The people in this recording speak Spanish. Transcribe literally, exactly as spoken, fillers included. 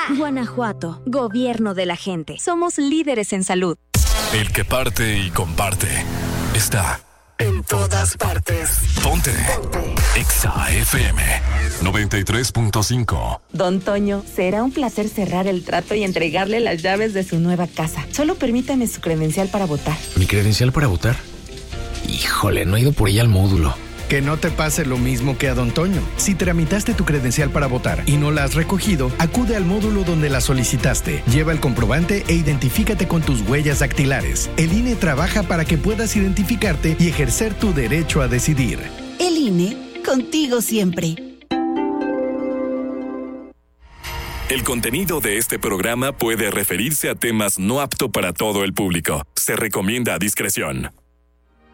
Guanajuato, gobierno de la gente. Somos líderes en salud. El que parte y comparte está en todas partes. Ponte. Ponte. Exa F M noventa y tres punto cinco. Don Toño, será un placer cerrar el trato y entregarle las llaves de su nueva casa. Solo permítame su credencial para votar. ¿Mi credencial para votar? Híjole, no he ido por ella al módulo. Que no te pase lo mismo que a Don Toño. Si tramitaste tu credencial para votar y no la has recogido, acude al módulo donde la solicitaste. Lleva el comprobante e identifícate con tus huellas dactilares. El I N E trabaja para que puedas identificarte y ejercer tu derecho a decidir. El I N E, contigo siempre. El contenido de este programa puede referirse a temas no apto para todo el público. Se recomienda a discreción.